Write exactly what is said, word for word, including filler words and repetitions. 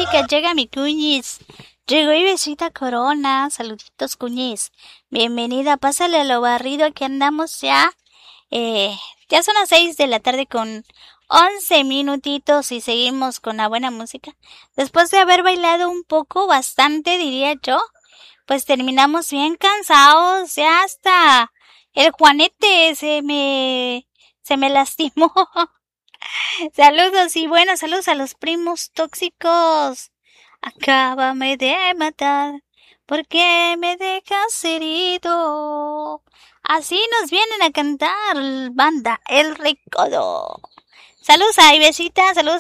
Mónica, llega mi cuñis. Llegó Ivesita Corona. Saluditos, cuñis. Bienvenida, pásale a lo barrido, aquí andamos ya. Eh, ya son las seis de la tarde con once minutitos y seguimos con la buena música. Después de haber bailado un poco, bastante diría yo, pues terminamos bien cansados, ya hasta el Juanete se me, se me lastimó. Saludos y buenas saludos a los primos tóxicos. Acábame de matar, porque me dejas herido. Así nos vienen a cantar banda El Recodo. Saludos a Ivesita, saludos